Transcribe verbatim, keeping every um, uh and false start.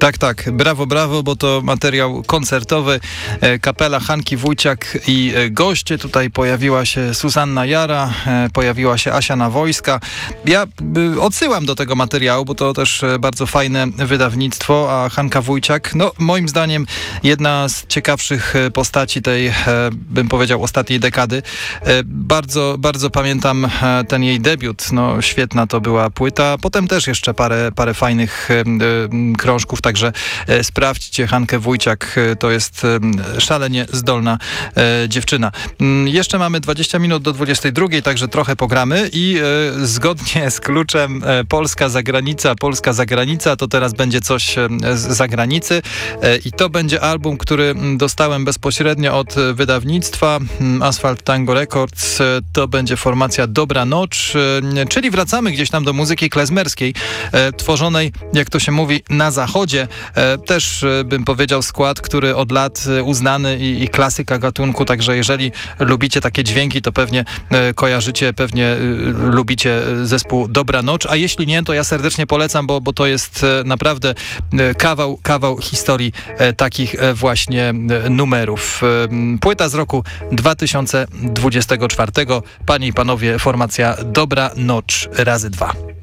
Tak, tak. Brawo, brawo, bo to materiał koncertowy. Kapela Hanki Wójciak i goście. Tutaj pojawiła się Suzanna Jara, pojawiła się Asia Nawojska. Ja odsyłam do tego materiału, bo to też bardzo fajne wydawnictwo, a Hanka Wójciak, no moim zdaniem jedna z ciekawszych postaci tej, bym powiedział, ostatniej dekady. Bardzo, bardzo pamiętam ten jej debiut. No świetna to była płyta. Potem też jeszcze parę, parę fajnych krążków, także sprawdźcie Hankę Wójciak. To jest szalenie zdolna dziewczyna. Jeszcze mamy dwadzieścia minut do dwudziestej drugiej, także trochę pogramy i zgodnie z kluczem Polska zagranica, Polska zagranica, to teraz będzie coś z zagranicy i to będzie album, który dostałem bezpośrednio od wydawnictwa Asphalt Tango Records. To będzie formacja Dobra Nocz, czyli wracamy gdzieś tam do muzyki klezmerskiej, tworzonej, jak to się mówi, na zachodzie. Też bym powiedział skład, który od lat uznany i, i klasyka gatunku, także jeżeli lubicie takie dźwięki, to pewnie kojarzycie, pewnie lubicie zespół Dobra Nocz, a jeśli nie, to ja serdecznie polecam, bo, bo to jest naprawdę kawał, kawał historii takich właśnie numerów. Płyta z roku dwa tysiące dwudziestego czwartego. Panie i panowie, formacja Dobra Nocz razy dwa.